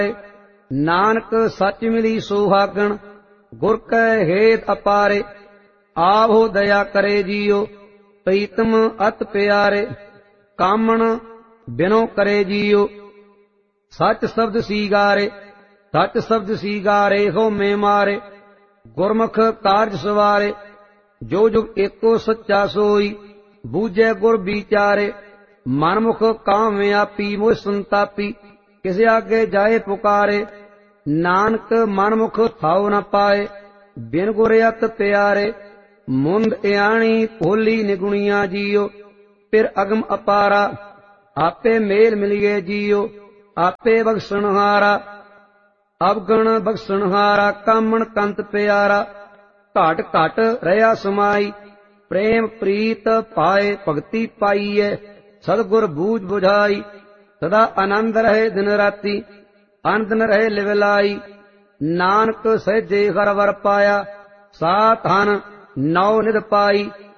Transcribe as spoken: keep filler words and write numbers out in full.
नानक सच मिली सुहागण गुर कै हेत अपारे। आवो दया करे जियो प्रीतम अत प्यारे। कामण बिनो करे जियो सच शब्द सीगारे। सच शब्द सीगारे हो में मारे गुरमुख कारज सवारे। जो जुग एको सच्चा सोई बूझे गुर विचारे। मनमुख काम व्यापी मोह संतापी किसे आगे जाए पुकारे। नानक मनमुख थाओ न पाए बिन गुर अत प्यारे। मुंद इयाणी भोली निगुणिया जियो फिर अगम अपारा। आपे मेल मिलिए जियो आपे बख्शनहारा। अवगण बख्शनहारा कामण कंत प्यारा। घट घट रहा समाई प्रेम प्रीत पाए भगति पाईए। सतगुर बूझ बुझाई सदा आनंद रहे दिन राती। अनदन रहे लिवलाई नानक सहजे हर वर पाया। सात हन नौ निध पाई